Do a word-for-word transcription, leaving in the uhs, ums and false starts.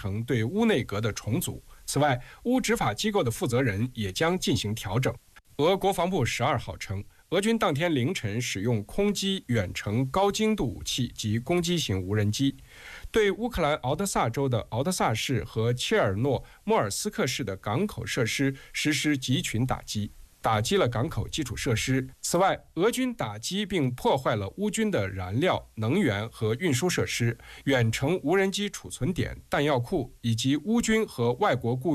成对乌内阁的重组。此外，乌执法机构的负责人也将进行调整。俄国防部十二号称，俄军当天凌晨使用空基远程高精度武器及攻击型无人机，对乌克兰敖德萨州的敖德萨市和切尔诺莫尔斯克市的港口设施实施集群打击，打击了港口基础设施。此外，俄军打击并破坏了乌军的燃料、能源和运输设施、远程无人机储存点、弹药库以及乌军和外国雇